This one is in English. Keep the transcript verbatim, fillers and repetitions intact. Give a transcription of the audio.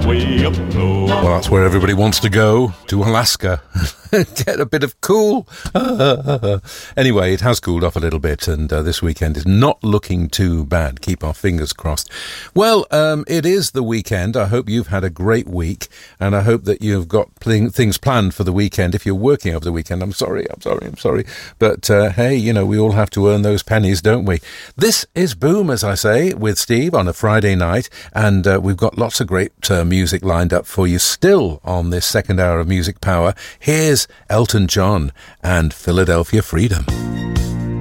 way up north. Well, that's where everybody wants to go, to Alaska. Get a bit of cool. Anyway, it has cooled off a little bit, and uh, this weekend is not looking too bad. Keep our fingers crossed. Well, um, it is the weekend. I hope you've had a great week, and I hope that you've got pl- things planned for the weekend. If you're working over the weekend, I'm sorry, I'm sorry, I'm sorry. But, uh, hey, you know, we all have to earn those pennies, don't we? This is Boom, as I say, with Steve on a Friday night, and uh, we've got lots of great uh, music lined up for you still on this second hour of Music Power. Here's Elton John and Philadelphia Freedom.